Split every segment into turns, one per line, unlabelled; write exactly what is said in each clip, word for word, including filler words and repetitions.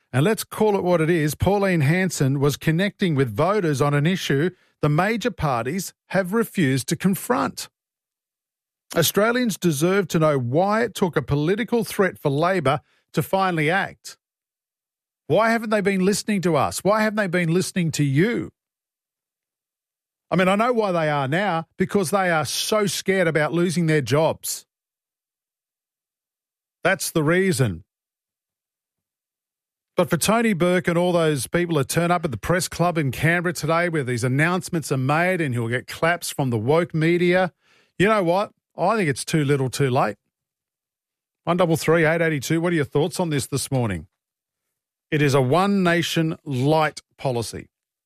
And let's call it what it is. Pauline Hanson was connecting with voters on an issue the major parties have refused to confront. Australians deserve to know why it took a political threat for Labor to finally act. Why haven't they been listening to us? Why haven't they been listening to you? I mean, I know why they are now, because they are so scared about losing their jobs. That's the reason. But for Tony Burke and all those people that turn up at the press club in Canberra today where these announcements are made and he'll get claps from the woke media, you know what? I think it's too little too late. one double three eight eighty two. What are your thoughts on this this morning? It is a one nation light policy.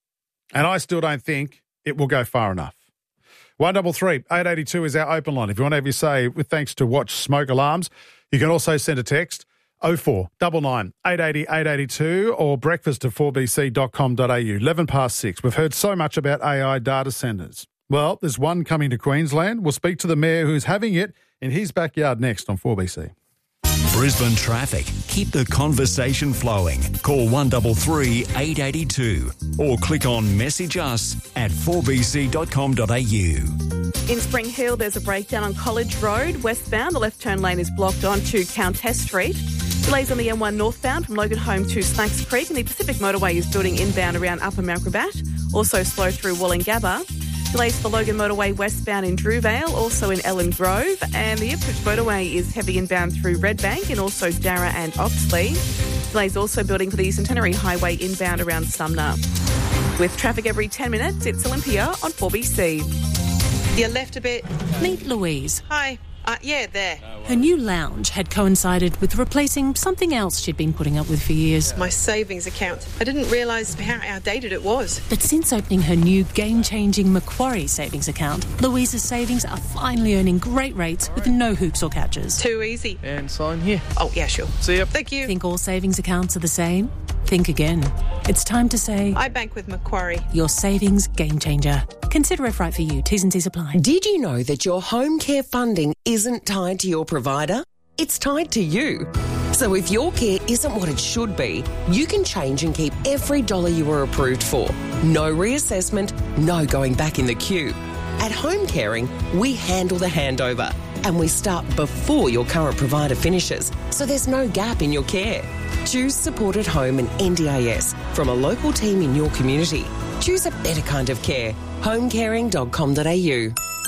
And I still don't think it will go far enough. one double three eight eighty two is our open line. If you want to have your say, with thanks to Watch Smoke Alarms, you can also send a text oh four nine nine eight eight oh eight eight two or breakfast at four b c dot com dot a u. eleven past six. We've heard so much about A I data centres. Well, there's one coming to Queensland. We'll speak to the mayor who's having it in his backyard next on four B C.
Brisbane traffic. Keep the conversation flowing. Call one three three eight eight two or click on Message Us at four b c dot com dot a u.
In Spring Hill, there's a breakdown on College Road. Westbound, the left turn lane is blocked onto Countess Street. Delays on the M one northbound from Logan Home to Snacks Creek, and the Pacific Motorway is building inbound around Upper Mount Gravatt. Also slow through Wollongabba. Delays for Logan Motorway westbound in Drewvale, also in Ellen Grove, and the Ipswich Motorway is heavy inbound through Redbank and also Darra and Oxley. Delays also building for the Centenary Highway inbound around Sumner. With traffic every ten minutes, it's Olympia on four B C.
You left a bit.
Meet Louise.
Hi. Uh, yeah, there.
Her new lounge had coincided with replacing something else she'd been putting up with for years.
My savings account. I didn't realise how outdated it was.
But since opening her new game-changing Macquarie savings account, Louise's savings are finally earning great rates with no hoops or catches.
Too easy.
And sign here.
Oh, yeah, sure.
See ya.
Thank you.
Think all savings accounts are the same? Think again. It's time to say...
I bank with Macquarie.
Your savings game changer. Consider if right for you. T's and C's apply.
Did you know that your home care funding isn't tied to your provider? It's tied to you. So if your care isn't what it should be, you can change and keep every dollar you were approved for. No reassessment, no going back in the queue. At Home Caring, we handle the handover and we start before your current provider finishes, so there's no gap in your care. Choose Support at Home and N D I S from a local team in your community. Choose a better kind of care. home caring dot com dot a u.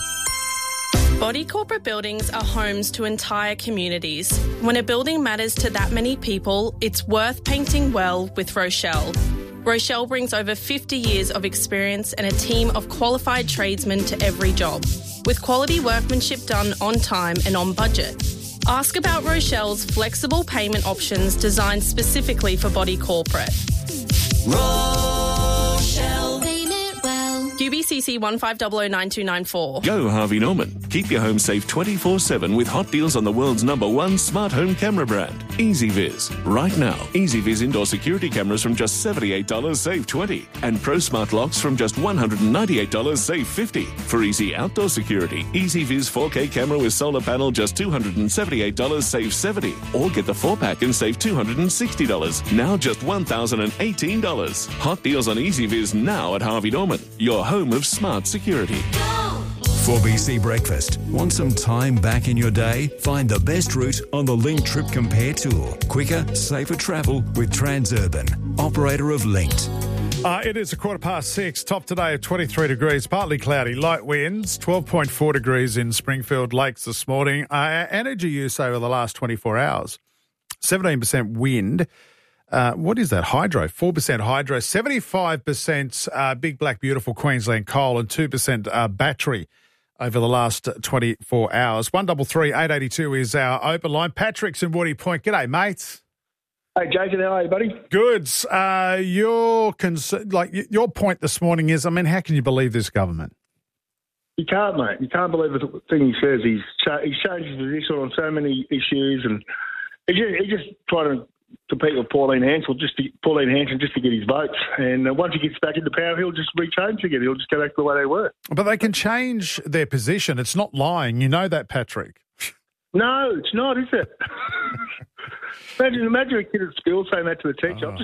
Body corporate buildings are homes to entire communities. When a building matters to that many people, it's worth painting well with Rochelle. Rochelle brings over fifty years of experience and a team of qualified tradesmen to every job, with quality workmanship done on time and on budget. Ask about Rochelle's flexible payment options designed specifically for body corporate.
Rochelle. Paint it well.
U B C C one five zero zero nine two nine four.
Go Harvey Norman. Keep your home safe twenty-four seven with hot deals on the world's number one smart home camera brand, EasyViz. Right now, EasyViz indoor security cameras from just seventy-eight dollars, save twenty dollars. And Pro Smart locks from just one hundred ninety-eight dollars, save fifty dollars. For easy outdoor security, EasyViz four K camera with solar panel just two hundred seventy-eight dollars, save seventy dollars. Or get the four pack and save two hundred sixty dollars. Now just one thousand eighteen dollars. Hot deals on EasyViz now at Harvey Norman, your home of smart security.
four B C Breakfast. Want some time back in your day? Find the best route on the Link Trip Compare Tour. Quicker, safer travel with Transurban, operator of Linked.
Uh, it is a quarter past six. Top today of twenty-three degrees, partly cloudy, light winds, twelve point four degrees in Springfield Lakes this morning. Uh, energy use over the last twenty-four hours, seventeen percent wind. Uh, what is that? Hydro, four percent hydro, seventy-five percent uh, Big Black Beautiful Queensland coal and two percent uh, battery over the last twenty-four hours. one three three eight eight two is our open line. Patrick's in Woody Point. G'day, mates.
Hey, Jason, how are you, buddy?
Good. Uh, your, cons- like, your point this morning is, I mean, how can you believe this government?
You can't, mate. You can't believe the thing he says. He's, cha- he's changed his position on so many issues, and he's just, he's just trying to compete with Pauline Hanson just to Pauline Hanson just to get his votes. And uh, once he gets back into power, he'll just rechange again. He'll just go back to the way they were.
But they can change their position. It's not lying. You know that, Patrick.
No, it's not, is it? imagine, imagine a kid at school saying that to the teacher.
Oh.
I've just